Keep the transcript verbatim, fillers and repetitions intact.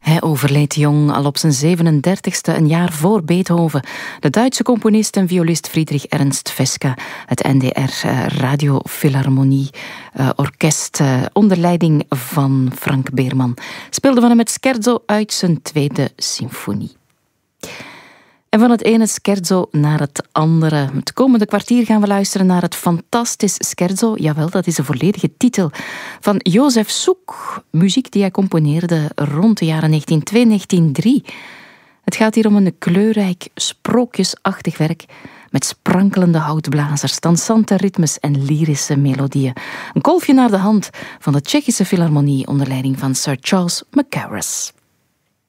Hij overleed jong, al op zijn zevenendertigste, een jaar voor Beethoven. De Duitse componist en violist Friedrich Ernst Veska, het N D R uh, Radio Philharmonie uh, Orkest, uh, onder leiding van Frank Beerman, speelde van hem het scherzo uit zijn tweede symfonie. En van het ene scherzo naar het andere. Het komende kwartier gaan we luisteren naar het Fantastisch Scherzo. Jawel, dat is de volledige titel van Josef Suk. Muziek die hij componeerde rond de jaren negentien twee tot negentien drie. Het gaat hier om een kleurrijk, sprookjesachtig werk met sprankelende houtblazers, dansante ritmes en lyrische melodieën. Een kolfje naar de hand van de Tsjechische Philharmonie onder leiding van Sir Charles Mackerras.